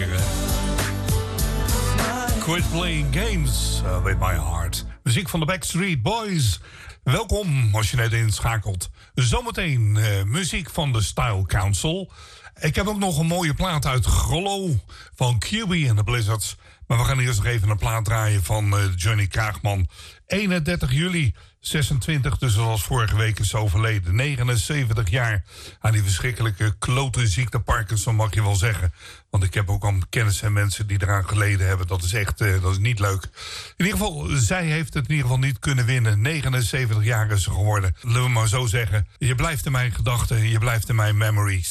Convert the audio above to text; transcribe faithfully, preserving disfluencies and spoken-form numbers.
zeker. Hè? Quit playing games uh, with my heart. Muziek van de Backstreet Boys. Welkom als je net inschakelt. Zometeen uh, muziek van de Style Council. Ik heb ook nog een mooie plaat uit Grollo van Q B en de Blizzards. Maar we gaan eerst nog even een plaat draaien van uh, Johnny Kraagman. eenendertig juli zesentwintig, dus zoals vorige week is overleden. negenenzeventig jaar aan die verschrikkelijke klote ziekte Parkinson, mag je wel zeggen. Want ik heb ook al kennis en mensen die eraan geleden hebben. Dat is echt, uh, dat is niet leuk. In ieder geval, zij heeft het in ieder geval niet kunnen winnen. negenenzeventig jaar is ze geworden. Laten we maar zo zeggen. Je blijft in mijn gedachten, je blijft in mijn memories.